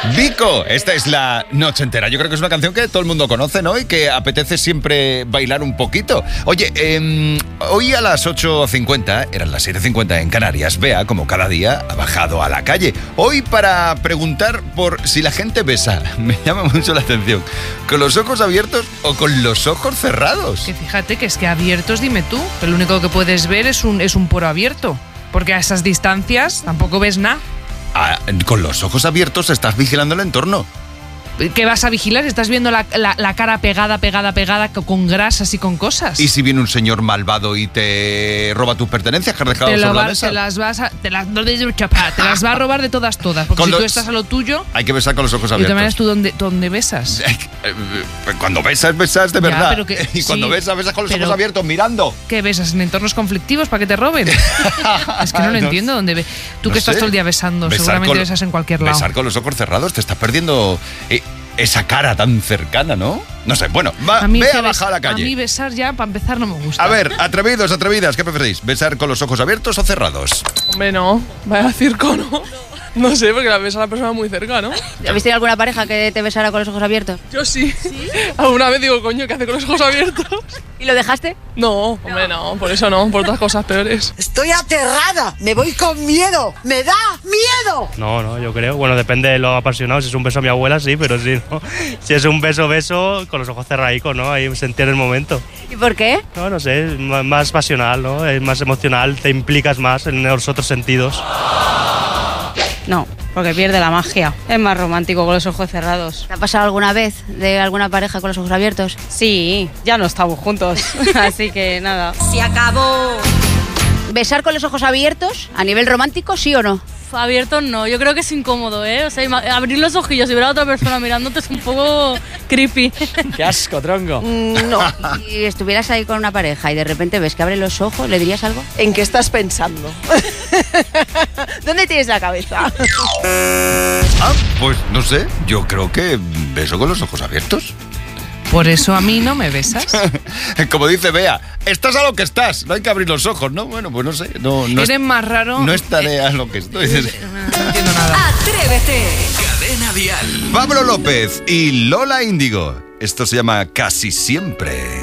Vico, esta es la noche entera. Yo creo que es una canción que todo el mundo conoce, ¿no? Y que apetece siempre bailar un poquito. Oye, hoy a las 8:50, eran las 7:50 en Canarias, Bea, como cada día, ha bajado a la calle. Hoy para preguntar por si la gente besa. Me llama mucho la atención. ¿Con los ojos abiertos o con los ojos cerrados? Que fíjate que es que abiertos, dime tú, que lo único que puedes ver es un poro abierto. Porque a esas distancias tampoco ves nada. Con los ojos abiertos estás vigilando el entorno. ¿Qué vas a vigilar? Estás viendo la cara pegada con grasas y con cosas. ¿Y si viene un señor malvado y te roba tus pertenencias que has dejado sobre la mesa? Te las va a robar de todas. Porque si tú estás a lo tuyo... Hay que besar con los ojos abiertos. ¿Y tú dónde besas? Cuando besas de verdad. Ya, y cuando besas con los ojos abiertos, mirando. ¿Qué besas? ¿En entornos conflictivos para que te roben? Es que no lo entiendo. ¿Dónde tú que estás todo el día besando, seguramente besas en cualquier lado. Besar con los ojos cerrados, te estás perdiendo... esa cara tan cercana, ¿no? No sé, bueno, ve a bajar a la calle. A mí besar ya, para empezar, no me gusta. A ver, atrevidos, atrevidas, ¿qué preferís? ¿Besar con los ojos abiertos o cerrados? Hombre, no, vaya circo, ¿no? No sé, porque la besa a la persona muy cerca, ¿no? ¿Habéis tenido alguna pareja que te besara con los ojos abiertos? Yo sí. Alguna vez digo, coño, ¿qué hace con los ojos abiertos? ¿Y lo dejaste? No, hombre, no, por eso no, por otras cosas peores. Estoy aterrada, me voy con miedo, me da miedo. No, yo creo, bueno, depende de lo apasionado, si es un beso a mi abuela, sí, pero sí, ¿no? Si es un beso, con los ojos cerradicos, ¿no? Ahí sentir el momento. ¿Y por qué? No sé, es más pasional, ¿no? Es más emocional, te implicas más en los otros sentidos. No, porque pierde la magia. Es más romántico con los ojos cerrados. ¿Te ha pasado alguna vez de alguna pareja con los ojos abiertos? Sí, ya no estamos juntos, así que nada. Se acabó. ¿Besar con los ojos abiertos a nivel romántico, sí o no? Abiertos no, yo creo que es incómodo, ¿eh? O sea, abrir los ojillos y ver a otra persona mirándote es un poco creepy. ¡Qué asco, tronco! No. Si estuvieras ahí con una pareja y de repente ves que abre los ojos, ¿le dirías algo? ¿En qué estás pensando? ¿Dónde tienes la cabeza? Pues no sé, yo creo que beso con los ojos abiertos. Por eso a mí no me besas. Como dice Bea, estás a lo que estás, no hay que abrir los ojos, ¿no? Bueno, pues no sé. No eres más raro. No estaré a lo que estoy. No entiendo nada. Atrévete. Cadena Dial. Pablo López y Lola Índigo. Esto se llama Casi Siempre.